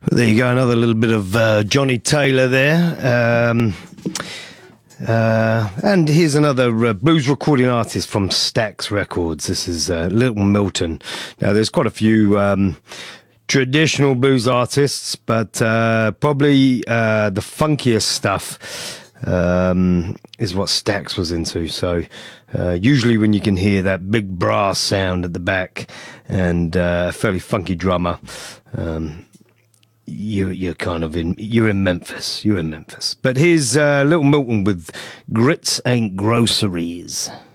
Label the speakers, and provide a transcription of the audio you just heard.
Speaker 1: There you go, another little bit of Johnny Taylor there. And here's another blues recording artist from Stax Records. This is Little Milton. Now, there's quite a few traditional blues artists, but probably the funkiest stuff is what Stax was into. So usually when you can hear that big brass sound at the back and a fairly funky drummer, you're in Memphis. But here's Little Milton with Grits Ain't Groceries.